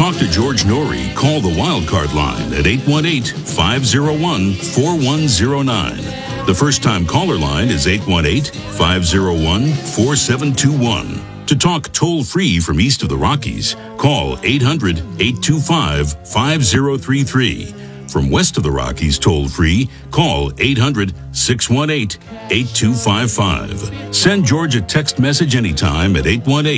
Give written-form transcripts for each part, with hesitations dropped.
talk to George Norrie, call the Wildcard line at 818-501-4109. The first-time caller line is 818-501-4721. To talk toll-free from east of the Rockies, call 800-825-5033. From west of the Rockies, toll-free, call 800-618-8255. Send George a text message anytime at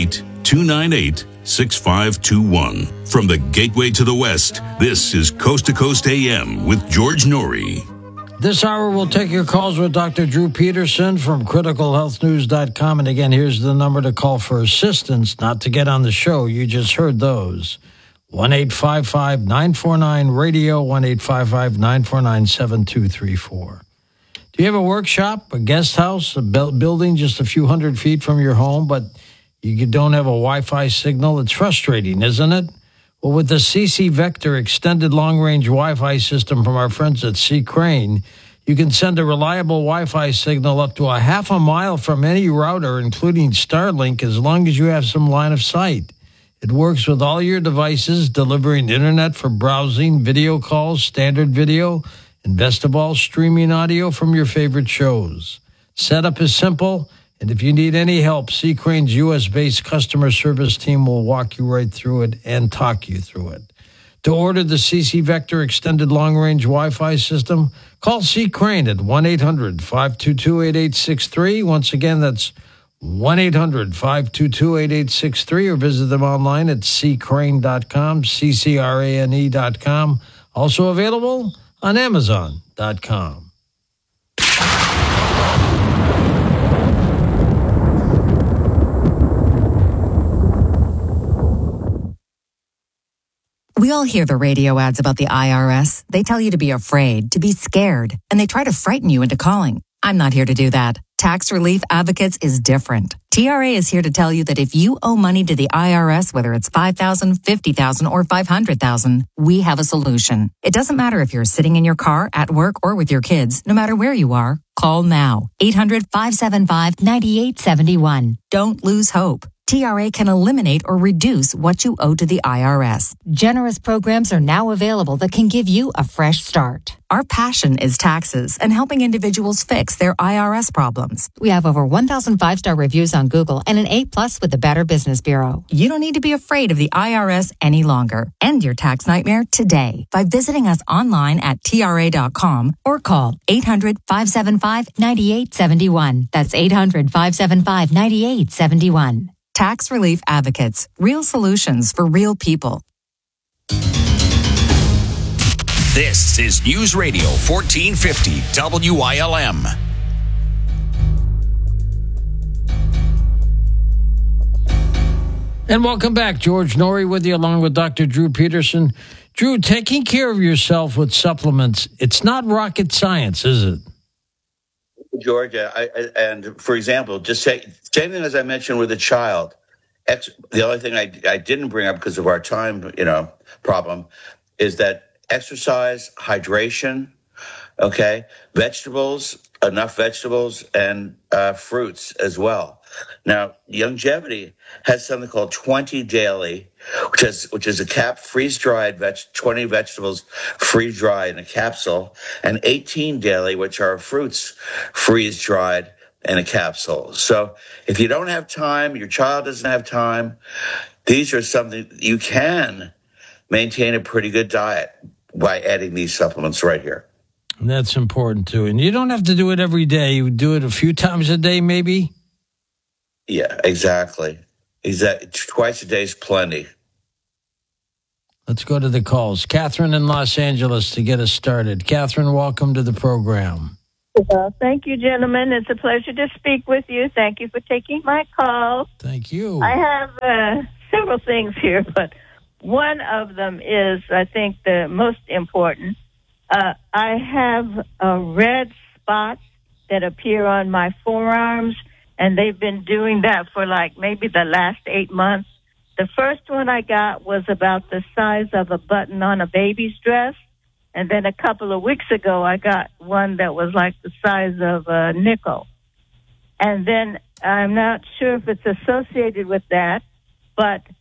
818-298-6521. From the Gateway to the West, this is Coast to Coast AM with George Norrie. This hour, we'll take your calls with Dr. Drew Peterson from criticalhealthnews.com. And again, here's the number to call for assistance, not to get on the show. You just heard those. 1-855-949-RADIO, 1-855-949-7234. Do you have a workshop, a guest house, a building just a few hundred feet from your home, but you don't have a Wi-Fi signal? It's frustrating, isn't it? Well, with the CC Vector extended long-range Wi-Fi system from our friends at C. Crane, you can send a reliable Wi-Fi signal up to a half a mile from any router, including Starlink, as long as you have some line of sight. It works with all your devices, delivering internet for browsing, video calls, standard video, and best of all, streaming audio from your favorite shows. Setup is simple, and if you need any help, C. Crane's U.S.-based customer service team will walk you right through it and talk you through it. To order the CC Vector extended long-range Wi-Fi system, call C. Crane at 1-800-522-8863. Once again, that's 1-800-522-8863, or visit them online at ccrane.com, ccrane.com. Also available on Amazon.com. We all hear the radio ads about the IRS. They tell you to be afraid, to be scared, and they try to frighten you into calling. I'm not here to do that. Tax Relief Advocates is different. TRA is here to tell you that if you owe money to the IRS, whether it's $5,000, $50,000, or $500,000, we have a solution. It doesn't matter if you're sitting in your car, at work, or with your kids. No matter where you are, call now. 800-575-9871. Don't lose hope. TRA can eliminate or reduce what you owe to the IRS. Generous programs are now available that can give you a fresh start. Our passion is taxes and helping individuals fix their IRS problems. We have over 1,000 5-star reviews on Google and an A+ with the Better Business Bureau. You don't need to be afraid of the IRS any longer. End your tax nightmare today by visiting us online at TRA.com or call 800-575-9871. That's 800-575-9871. Tax Relief Advocates. Real solutions for real people. This is News Radio 1450 WILM. And welcome back. George Norrie with you, along with Dr. Drew Peterson. Drew, taking care of yourself with supplements, it's not rocket science, is it? Georgia, and for example, just same thing as I mentioned with a child. The only thing I didn't bring up because of our time, problem, is that exercise, hydration, vegetables, enough vegetables, and fruits as well. Now, Longevity has something called 20 Daily, which is a freeze-dried 20 vegetables freeze-dried in a capsule, and 18 Daily, which are fruits freeze-dried in a capsule. So if you don't have time, your child doesn't have time, these are something you can maintain a pretty good diet by adding these supplements right here. And that's important, too. And you don't have to do it every day. You do it a few times a day, maybe? Yeah, exactly. Twice a day is plenty. Let's go to the calls. Catherine in Los Angeles to get us started. Catherine, welcome to the program. Well, thank you, gentlemen. It's a pleasure to speak with you. Thank you for taking my call. Thank you. I have several things here, but one of them is, I think, the most important. I have red spots that appear on my forearms, and they've been doing that for maybe the last 8 months. The first one I got was about the size of a button on a baby's dress. And then a couple of weeks ago, I got one that was like the size of a nickel. And then I'm not sure if it's associated with that, but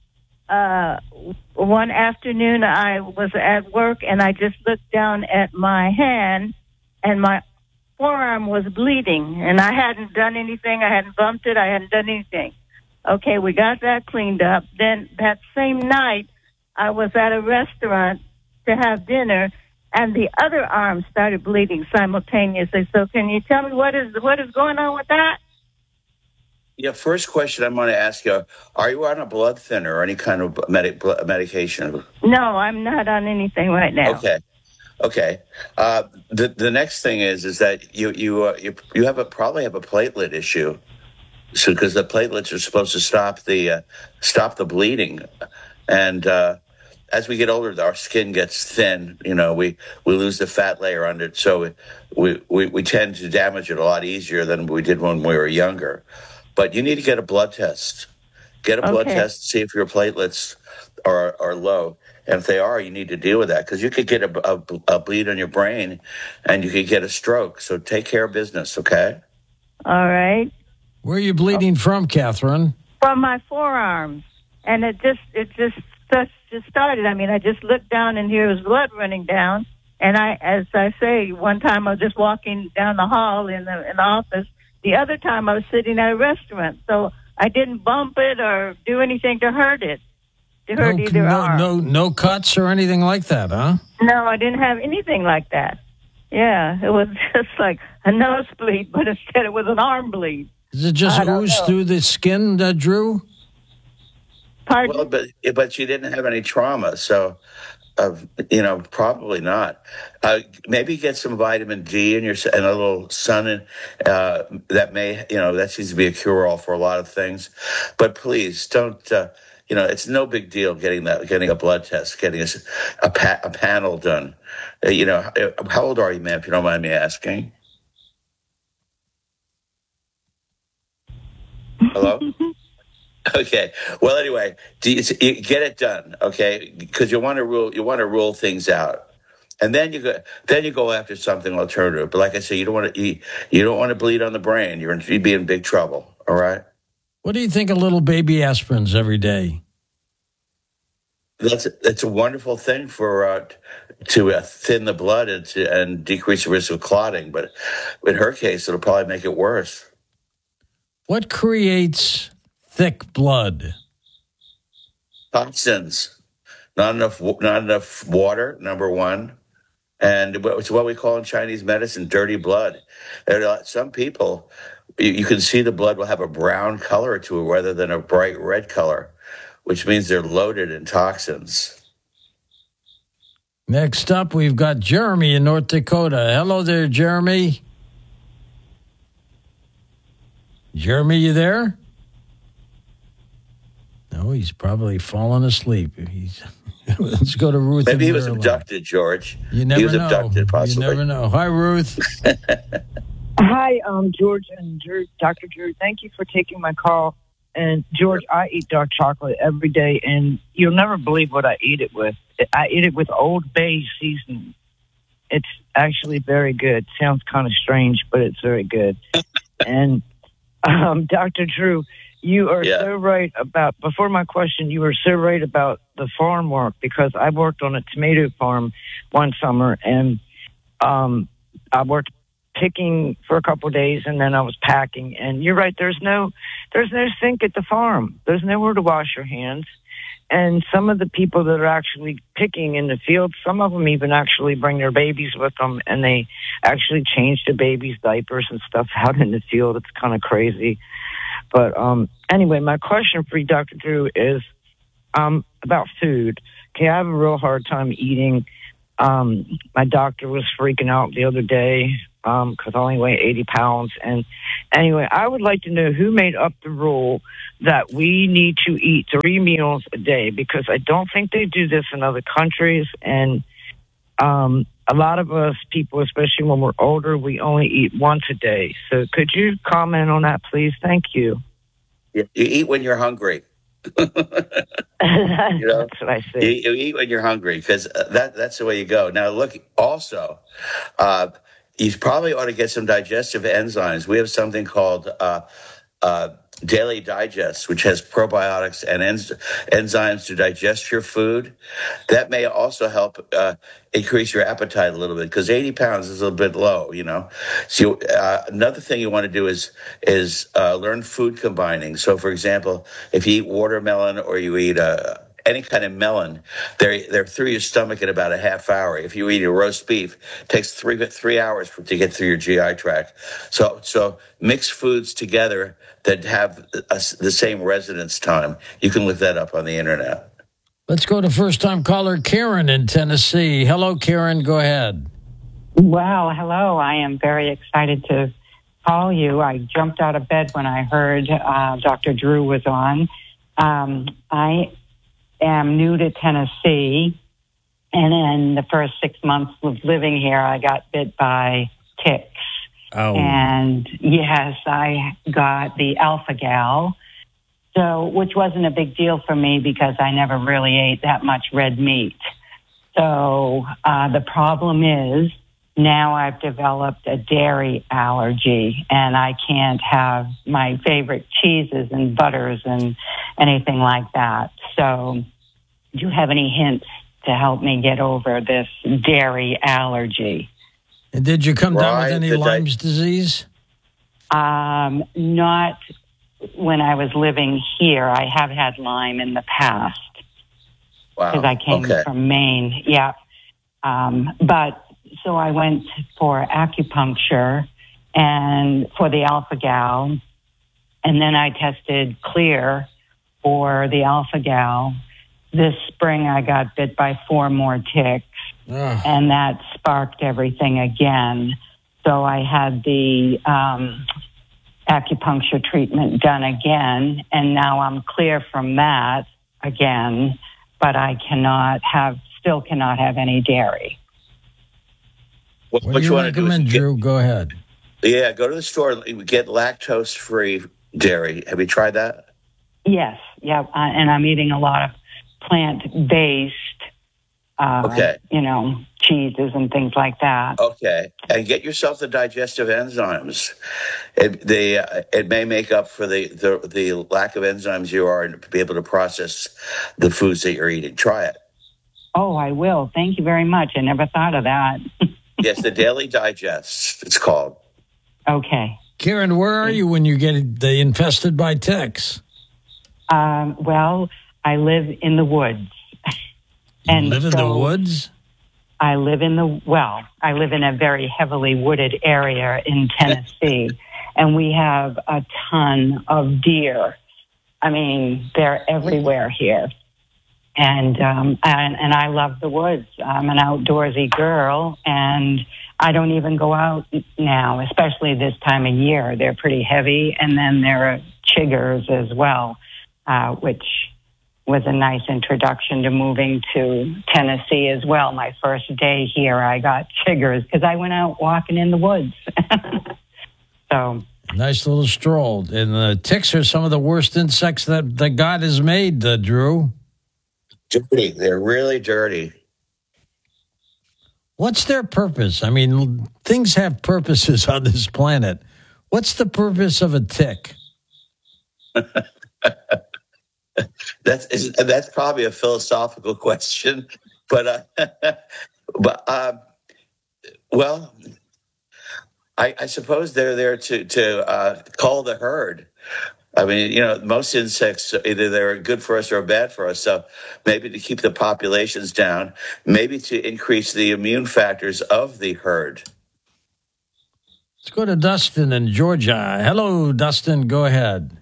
one afternoon I was at work and I just looked down at my hand and my forearm was bleeding and I hadn't done anything. I hadn't bumped it. I hadn't done anything. Okay, we got that cleaned up. Then that same night I was at a restaurant to have dinner and the other arm started bleeding simultaneously. So can you tell me what is going on with that? Yeah, first question I'm going to ask you, are you on a blood thinner or any kind of medication? No, I'm not on anything right now. Okay. The next thing is that you probably have a platelet issue. So because the platelets are supposed to stop the bleeding. And as we get older, our skin gets thin. We lose the fat layer under it. So we tend to damage it a lot easier than we did when we were younger. But you need to get a blood test. Get a blood test, see if your platelets are low. And if they are, you need to deal with that because you could get a bleed on your brain and you could get a stroke. So take care of business, okay? All right. Where are you bleeding from, Catherine? From my forearms. And it just started. I mean, I just looked down and here was blood running down. And as I say, one time I was just walking down the hall in the office. The other time I was sitting at a restaurant, so I didn't bump it or do anything to hurt it. To hurt either arm. No cuts or anything like that, huh? No, I didn't have anything like that. Yeah, it was just like a nosebleed, but instead it was an arm bleed. Does it just ooze through the skin, Drew? Pardon? Well, but you didn't have any trauma, so... probably not. Maybe get some vitamin D and a little sun, that seems to be a cure-all for a lot of things. But please don't. It's no big deal getting a blood test, getting a panel done. How old are you, ma'am? If you don't mind me asking. Hello. Okay. Well, anyway, you get it done, okay? Because you want to rule things out, and then you go after something alternative. But like I say, you don't want to bleed on the brain. You'd be in big trouble. All right. What do you think of little baby aspirins every day? That's a wonderful thing to thin the blood and decrease the risk of clotting. But in her case, it'll probably make it worse. What creates thick blood? Toxins. Not enough water, number one. And it's what we call in Chinese medicine, dirty blood. Some people, you can see the blood will have a brown color to it rather than a bright red color, which means they're loaded in toxins. Next up, we've got Jeremy in North Dakota. Hello there, Jeremy. Jeremy, you there? No, he's probably fallen asleep. Let's go to Ruth. Maybe he was abducted, George. You never know. He was abducted, possibly. You never know. Hi, Ruth. Hi, George and Drew, Dr. Drew. Thank you for taking my call. And, George, I eat dark chocolate every day, and you'll never believe what I eat it with. I eat it with Old Bay seasoning. It's actually very good. Sounds kind of strange, but it's very good. And, Dr. Drew, you are so right about, before my question, you were so right about the farm work, because I worked on a tomato farm one summer, and I worked picking for a couple of days, and then I was packing. And you're right, there's no sink at the farm. There's nowhere to wash your hands. And some of the people that are actually picking in the field, some of them even actually bring their babies with them, and they actually change the babies' diapers and stuff out in the field. It's kind of crazy. But anyway, my question for you, Dr. Drew, is about food. Okay, I have a real hard time eating. My doctor was freaking out the other day because I only weigh 80 pounds. And anyway, I would like to know who made up the rule that we need to eat 3 meals a day, because I don't think they do this in other countries. And a lot of us people, especially when we're older, we only eat once a day. So could you comment on that, please? Thank you. You eat when you're hungry. That's what I say. You eat when you're hungry, because that's the way you go. Now, look, also, you probably ought to get some digestive enzymes. We have something called Daily Digest, which has probiotics and enzymes to digest your food. That may also help increase your appetite a little bit, because 80 pounds is a little bit low, you know. So another thing you want to do is learn food combining. So, for example, if you eat watermelon or you eat any kind of melon, they're through your stomach in about a half hour. If you eat a roast beef, it takes 3 hours to get through your GI tract. So mix foods together that have the same residence time. You can look that up on the internet. Let's go to first-time caller Karen in Tennessee. Hello, Karen. Go ahead. Well, hello. I am very excited to call you. I jumped out of bed when I heard Dr. Drew was on. I am new to Tennessee, and in the first 6 months of living here, I got bit by ticks. Oh. And yes, I got the alpha-gal, which wasn't a big deal for me because I never really ate that much red meat. So the problem is now I've developed a dairy allergy, and I can't have my favorite cheeses and butters and anything like that. So do you have any hints to help me get over this dairy allergy? And did you come down with any Lyme's disease? Not when I was living here. I have had Lyme in the past. Wow. Because I came from Maine. Yeah. But so I went for acupuncture and for the alpha-gal, and then I tested clear for the alpha-gal. This spring I got bit by 4 more ticks, and that sparked everything again. So I had the acupuncture treatment done again, and now I'm clear from that again, but I still cannot have any dairy. What do you recommend, Drew? Go ahead. Yeah, go to the store and get lactose-free dairy. Have you tried that? Yes, yeah, and I'm eating a lot of plant-based, cheeses and things like that. Okay, and get yourself the digestive enzymes. It may make up for the lack of enzymes you are to be able to process the foods that you're eating. Try it. Oh, I will. Thank you very much. I never thought of that. Yes, the Daily Digest, it's called. Okay. Karen, where are you when you get infested by ticks? Well, I live in the woods. You live in the woods? I live in a very heavily wooded area in Tennessee, and we have a ton of deer. I mean, they're everywhere here. And I love the woods. I'm an outdoorsy girl, and I don't even go out now, especially this time of year. They're pretty heavy, and then there are chiggers as well, which was a nice introduction to moving to Tennessee as well. My first day here, I got chiggers because I went out walking in the woods. So nice little stroll. And the ticks are some of the worst insects that God has made, Drew. Dirty. They're really dirty. What's their purpose? I mean, things have purposes on this planet. What's the purpose of a tick? That's probably a philosophical question, but I suppose they're there to call the herd. I mean, most insects, either they're good for us or bad for us. So maybe to keep the populations down, maybe to increase the immune factors of the herd. Let's go to Dustin in Georgia. Hello, Dustin. Go ahead.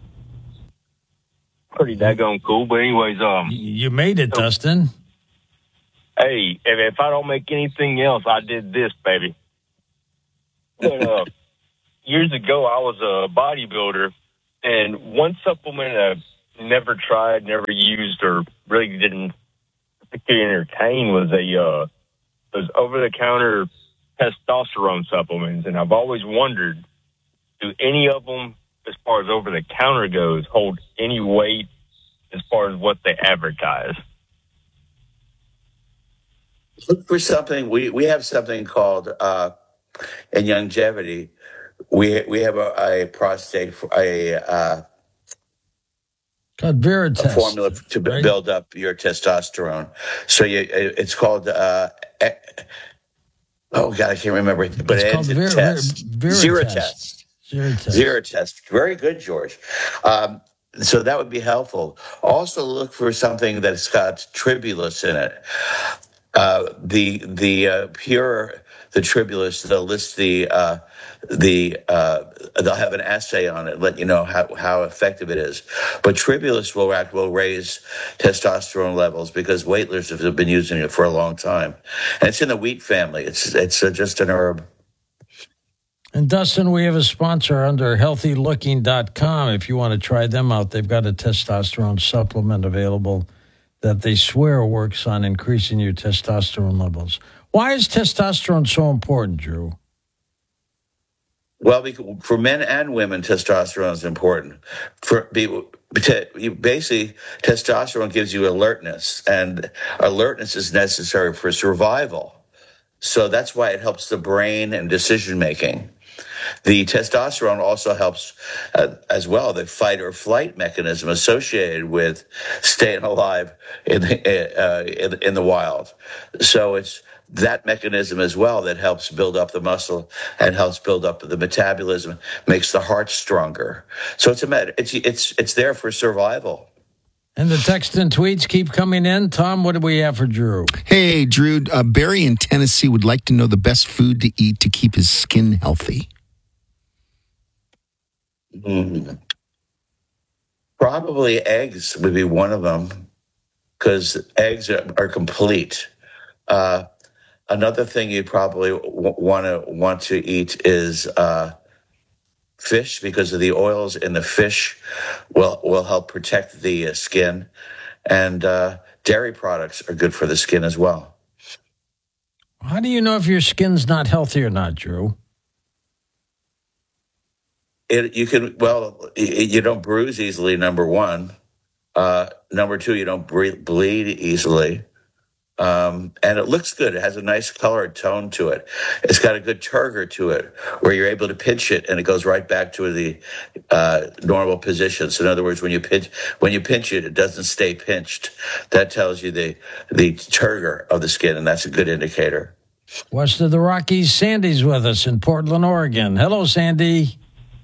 Pretty daggone cool. But anyways, you made it, Dustin. Hey, if I don't make anything else, I did this, baby. But years ago, I was a bodybuilder. And one supplement I never tried, never used, or really didn't particularly entertain was those over-the-counter testosterone supplements. And I've always wondered, do any of them, as far as over-the-counter goes, hold any weight as far as what they advertise? Look for something. We have something called in longevity we have a prostate called Veritest, a formula to right? build up your testosterone. So it's called oh God, I can't remember it, but it's called Zeratest. Zeratest. Very good, George. So that would be helpful. Also, look for something that's got tribulus in it. The Tribulus, they'll list they'll have an assay on it, let you know how effective it is. But Tribulus will raise testosterone levels because weightlifts have been using it for a long time, and it's in the wheat family. It's just an herb. And Dustin, we have a sponsor under healthylooking.com. If you want to try them out, they've got a testosterone supplement available that they swear works on increasing your testosterone levels. Why is testosterone so important, Drew? Well, for men and women, testosterone is important. Basically, testosterone gives you alertness, and alertness is necessary for survival. So that's why it helps the brain and decision making. The testosterone also helps as well, the fight or flight mechanism associated with staying alive in the wild. So it's that mechanism as well that helps build up the muscle and helps build up the metabolism, makes the heart stronger. So it's there for survival. And the text and tweets keep coming in. Tom, what do we have for Drew? Hey, Drew, Barry in Tennessee would like to know the best food to eat to keep his skin healthy. Probably eggs would be one of them, because eggs are complete. Another thing you probably want to eat is fish, because of the oils in the fish will help protect the skin, and dairy products are good for the skin as well. How do you know if your skin's not healthy or not, Drew? You don't bruise easily, number one. Number two, you don't bleed easily. And it looks good. It has a nice colored tone to it. It's got a good turgor to it, where you're able to pinch it and it goes right back to the normal position. So in other words, when you pinch it, it doesn't stay pinched. That tells you the turgor of the skin, and that's a good indicator. West of the Rockies, Sandy's with us in Portland, Oregon. Hello, Sandy.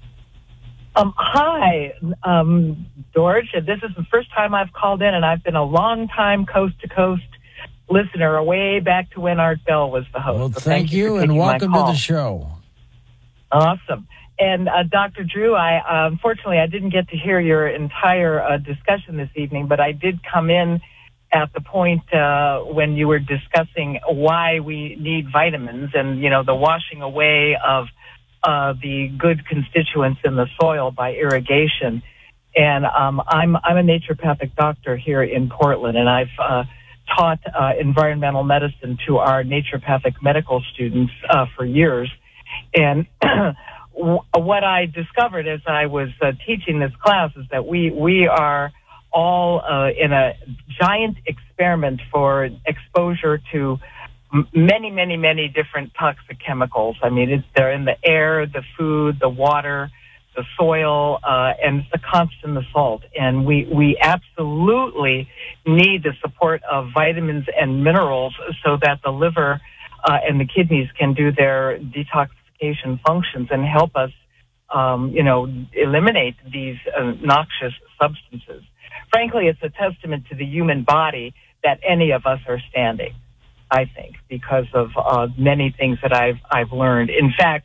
Hi, George. This is the first time I've called in, and I've been a long-time coast-to-coast listener, way back to when Art Bell was the host. Well, thank you, and welcome to the show. Awesome. And Dr. Drew, unfortunately, I didn't get to hear your entire discussion this evening, but I did come in at the point when you were discussing why we need vitamins and, the washing away of the good constituents in the soil by irrigation. And I'm a naturopathic doctor here in Portland, and I've taught environmental medicine to our naturopathic medical students for years. And what I discovered as I was teaching this class is that we are all in a giant experiment for exposure to many different toxic chemicals. I mean, they're in the air, the food, the water, the soil, and it's a constant assault. And we absolutely need the support of vitamins and minerals so that the liver and the kidneys can do their detoxification functions and help us, eliminate these noxious substances. Frankly, it's a testament to the human body that any of us are standing, I think, because of many things that I've learned. In fact,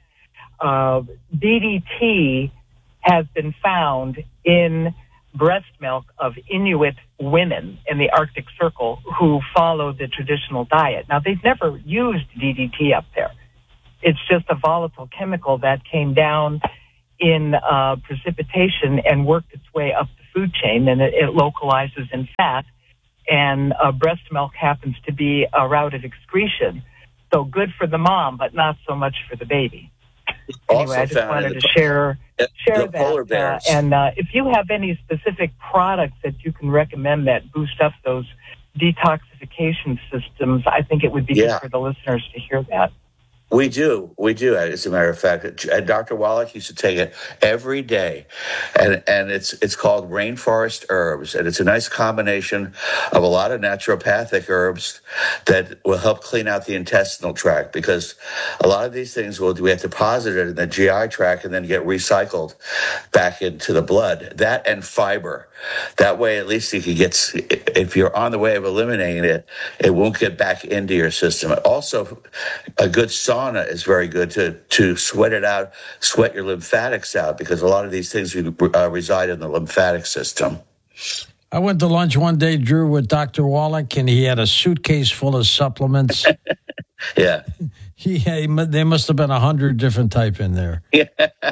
DDT has been found in breast milk of Inuit women in the Arctic Circle who follow the traditional diet. Now, they've never used DDT up there. It's just a volatile chemical that came down in precipitation and worked its way up the food chain, and it localizes in fat. And breast milk happens to be a route of excretion. So good for the mom, but not so much for the baby. Anyway, I just wanted to share that. And if you have any specific products that you can recommend that boost up those detoxification systems, I think it would be good for the listeners to hear that. We do. As a matter of fact, Dr. Wallach used to take it every day, and it's called Rainforest Herbs, and it's a nice combination of a lot of naturopathic herbs that will help clean out the intestinal tract, because a lot of these things we have deposited in the GI tract and then get recycled back into the blood. That and fiber. That way, at least you can get. If you're on the way of eliminating it, it won't get back into your system. Also, a good sauna is very good to sweat it out, sweat your lymphatics out, because a lot of these things reside in the lymphatic system. I went to lunch one day, Drew, with Dr. Wallach, and he had a suitcase full of supplements. Yeah. There must have been 100 different type in there. Yeah.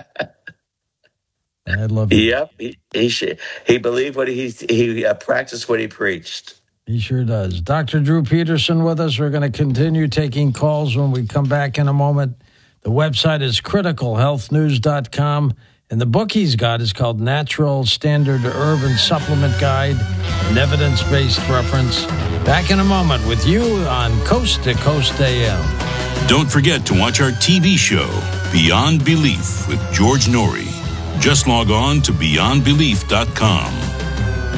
I love it. Yep. He believed what he practiced what he preached. He sure does. Dr. Drew Peterson with us. We're going to continue taking calls when we come back in a moment. The website is criticalhealthnews.com, and the book he's got is called Natural Standard Herb and Supplement Guide, an evidence-based reference. Back in a moment with you on Coast to Coast AM. Don't forget to watch our TV show, Beyond Belief with George Norrie. Just log on to beyondbelief.com.